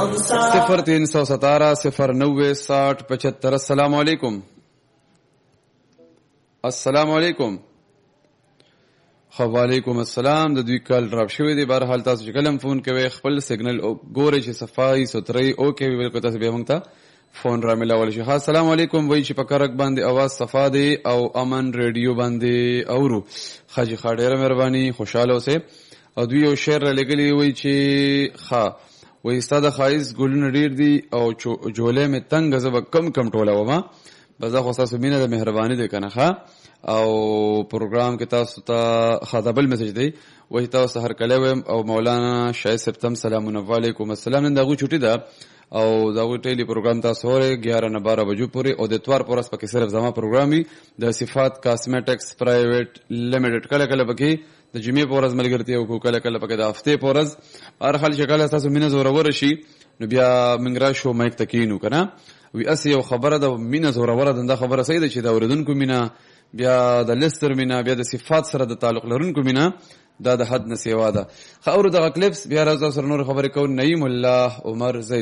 0317 السلام علیکم. السلام علیکم. وعلیکم السلام. د دوی کال ډراپ شوی دی. بهرحال تاسو چې کلم فون کوئ خپل سیګنل ګورئ چې صفای ستري اوکې وي، بلکې تاسو بیا موږ ته فون را ملاولی شي. السلام علیکم. وایي چې په کرک باندې اواز صفا دی او امن ریډیو باندې اورو. خاجي خا ډېره مهرباني، خوشحاله اوسئ. او دوی یو شعر را لګلی وایي چې وایي ستا د ښایست ګلونه ډېر دي او جولۍ مې تنګه، زه به کم ټولومه. بس دا خو ستاسو مینه د مهرباني دی که نه ښه. او پروګرام کې تاسو ته دا بل میسج دی، وایي تاسو هر کله ویم او مولانا شاهد صاحب ته هم سلامونه. وعلیکم السلام. نن د هغوی چوټي ده او د هغوی ټیلی پروګرام تاسو اورئ 11 نه 12 بجو پورې، او د اتوار په ورځ پکې صرف زما پروګرام وي د صفات کاسمیټکس پرایویټ لیمیټډ. کله کله پکې د جمعې په ورځ ملګرتیا وکړو، کله کله پکې د هفتې په ورځ. هر حال چې کله ستاسو مینه زوروره شي نو بیا موږ راشو مایک ته کښېنو که نه. وي هسې یو خبره ده، مینه زوروره ده. دا خبره صحیح ده چې د اورېدونکو مینه، بیا د لستر مینه، بیا د صفات سره د تعلق لرونکو مینه، دا د حد نه سیوا ده. ښه اورو دغه کلیپس، بیا راځو سره نور خبرې کوو. نعیم الله عمر زید.